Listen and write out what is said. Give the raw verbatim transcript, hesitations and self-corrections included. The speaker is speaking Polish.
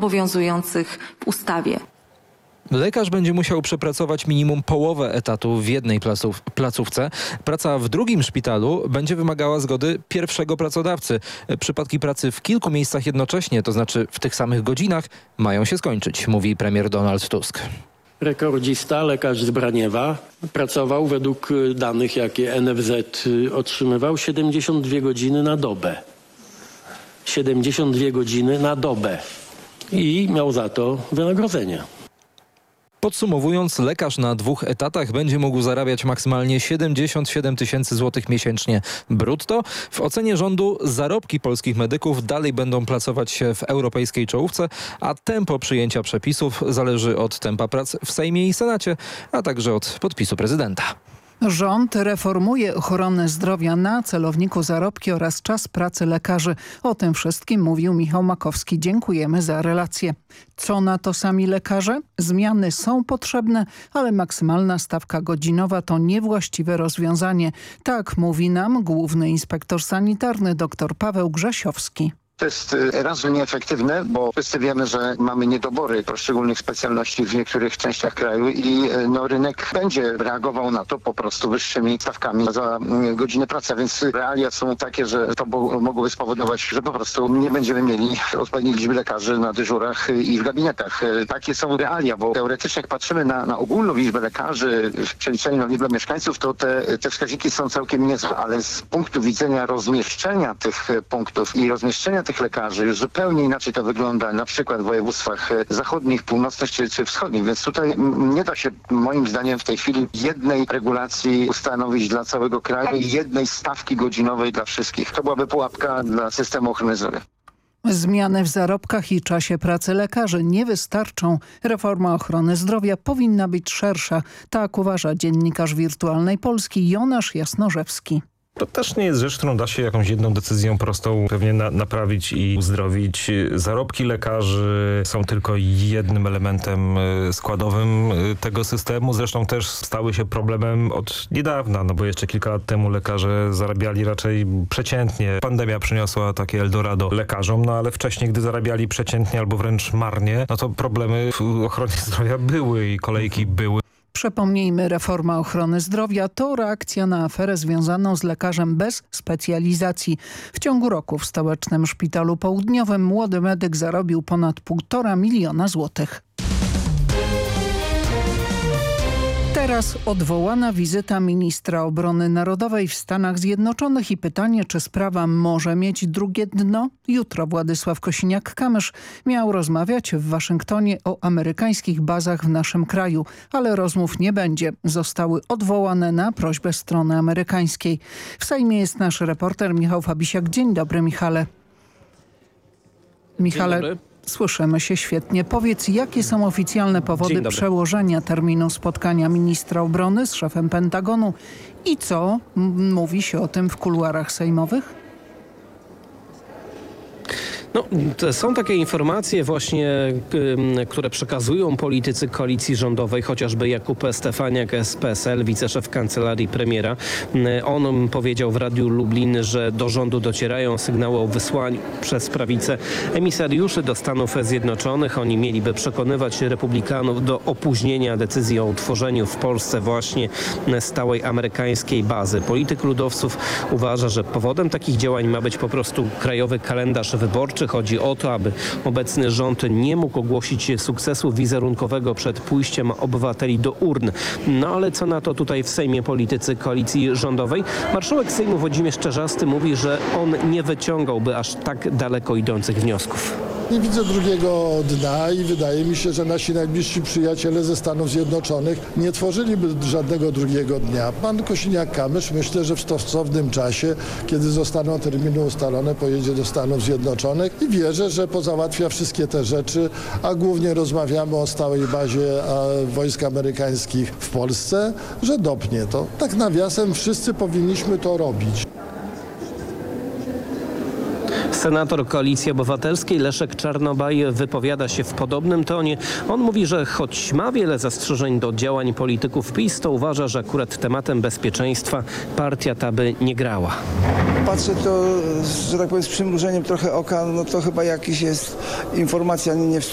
obowiązujących w ustawie. Lekarz będzie musiał przepracować minimum połowę etatu w jednej placów, placówce. Praca w drugim szpitalu będzie wymagała zgody pierwszego pracodawcy. Przypadki pracy w kilku miejscach jednocześnie, to znaczy w tych samych godzinach, mają się skończyć, mówi premier Donald Tusk. Rekordzista, lekarz z Braniewa, pracował według danych, jakie N F Z otrzymywał, siedemdziesiąt dwie godziny na dobę. siedemdziesiąt dwie godziny na dobę. I miał za to wynagrodzenie. Podsumowując, lekarz na dwóch etatach będzie mógł zarabiać maksymalnie siedemdziesiąt siedem tysięcy złotych miesięcznie brutto. W ocenie rządu zarobki polskich medyków dalej będą plasować się w europejskiej czołówce, a tempo przyjęcia przepisów zależy od tempa prac w Sejmie i Senacie, a także od podpisu prezydenta. Rząd reformuje ochronę zdrowia, na celowniku zarobki oraz czas pracy lekarzy. O tym wszystkim mówił Michał Makowski. Dziękujemy za relację. Co na to sami lekarze? Zmiany są potrzebne, ale maksymalna stawka godzinowa to niewłaściwe rozwiązanie. Tak mówi nam główny inspektor sanitarny dr Paweł Grzesiowski. To jest raz, że nieefektywne, bo wszyscy wiemy, że mamy niedobory poszczególnych specjalności w niektórych częściach kraju i no, rynek będzie reagował na to po prostu wyższymi stawkami za godzinę pracy, więc realia są takie, że to mogłoby spowodować, że po prostu nie będziemy mieli odpowiedniej liczby lekarzy na dyżurach i w gabinetach. Takie są realia, bo teoretycznie jak patrzymy na, na ogólną liczbę lekarzy w przeliczeniu na liczbę mieszkańców, to te, te wskaźniki są całkiem niezłe, ale z punktu widzenia rozmieszczenia tych punktów i rozmieszczenia tych lekarzy już zupełnie inaczej to wygląda na przykład w województwach zachodnich, północnych czy, czy wschodnich, więc tutaj nie da się moim zdaniem w tej chwili jednej regulacji ustanowić dla całego kraju i jednej stawki godzinowej dla wszystkich. To byłaby pułapka dla systemu ochrony zdrowia. Zmiany w zarobkach i czasie pracy lekarzy nie wystarczą. Reforma ochrony zdrowia powinna być szersza. Tak uważa dziennikarz Wirtualnej Polski Jonasz Jasnorzewski. To też nie jest rzecz, którą da się jakąś jedną decyzją prostą pewnie na, naprawić i uzdrowić. Zarobki lekarzy są tylko jednym elementem składowym tego systemu. Zresztą też stały się problemem od niedawna, no bo jeszcze kilka lat temu lekarze zarabiali raczej przeciętnie. Pandemia przyniosła takie Eldorado lekarzom, no ale wcześniej, gdy zarabiali przeciętnie albo wręcz marnie, no to problemy w ochronie zdrowia były i kolejki były. Przypomnijmy, reforma ochrony zdrowia to reakcja na aferę związaną z lekarzem bez specjalizacji. W ciągu roku w Stołecznym Szpitalu Południowym młody medyk zarobił ponad półtora miliona złotych. Teraz odwołana wizyta ministra obrony narodowej w Stanach Zjednoczonych i pytanie, czy sprawa może mieć drugie dno? Jutro Władysław Kosiniak-Kamysz miał rozmawiać w Waszyngtonie o amerykańskich bazach w naszym kraju, ale rozmów nie będzie. Zostały odwołane na prośbę strony amerykańskiej. W Sejmie jest nasz reporter Michał Fabisiak. Dzień dobry, Michale. Michale. Dzień dobry. Słyszymy się świetnie. Powiedz, jakie są oficjalne powody przełożenia terminu spotkania ministra obrony z szefem Pentagonu i co mówi się o tym w kuluarach sejmowych? No, to są takie informacje właśnie, y, które przekazują politycy koalicji rządowej, chociażby Jakub Stefaniak z P S L, wiceszef kancelarii premiera. Y, on powiedział w Radiu Lublin, że do rządu docierają sygnały o wysłaniu przez prawicę emisariuszy do Stanów Zjednoczonych. Oni mieliby przekonywać republikanów do opóźnienia decyzji o utworzeniu w Polsce właśnie stałej amerykańskiej bazy. Polityk ludowców uważa, że powodem takich działań ma być po prostu krajowy kalendarz wyborczy. Chodzi o to, aby obecny rząd nie mógł ogłosić sukcesu wizerunkowego przed pójściem obywateli do urn. No ale co na to tutaj w Sejmie politycy koalicji rządowej? Marszałek Sejmu Włodzimierz Czarzasty mówi, że on nie wyciągałby aż tak daleko idących wniosków. Nie widzę drugiego dna i wydaje mi się, że nasi najbliżsi przyjaciele ze Stanów Zjednoczonych nie tworzyliby żadnego drugiego dnia. Pan Kosiniak-Kamysz myślę, że w stosownym czasie, kiedy zostaną terminy ustalone, pojedzie do Stanów Zjednoczonych i wierzę, że pozałatwia wszystkie te rzeczy, a głównie rozmawiamy o stałej bazie wojsk amerykańskich w Polsce, że dopnie to. Tak nawiasem wszyscy powinniśmy to robić. Senator Koalicji Obywatelskiej Leszek Czarnobaj wypowiada się w podobnym tonie. On mówi, że choć ma wiele zastrzeżeń do działań polityków PiS, to uważa, że akurat tematem bezpieczeństwa partia ta by nie grała. Patrzę to, że tak powiem, z przymrużeniem trochę oka, no to chyba jakiś jest informacja nie